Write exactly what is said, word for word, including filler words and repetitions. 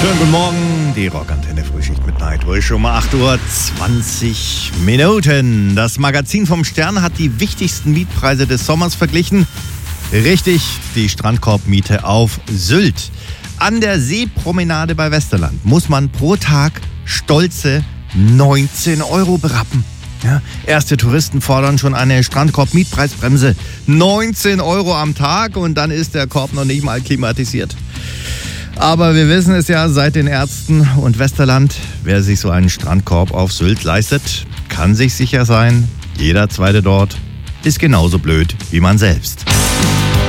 Schönen guten Morgen, die Rockantenne Frühschicht mit Nightwish, schon mal acht Uhr zwanzig Minuten. Das Magazin vom Stern hat die wichtigsten Mietpreise des Sommers verglichen. Richtig, die Strandkorbmiete auf Sylt. An der Seepromenade bei Westerland muss man pro Tag stolze neunzehn Euro berappen. Ja, erste Touristen fordern schon eine Strandkorb-Mietpreisbremse. neunzehn Euro am Tag und dann ist der Korb noch nicht mal klimatisiert. Aber wir wissen es ja seit den Ärzten und Westerland, wer sich so einen Strandkorb auf Sylt leistet, kann sich sicher sein, jeder Zweite dort ist genauso blöd wie man selbst.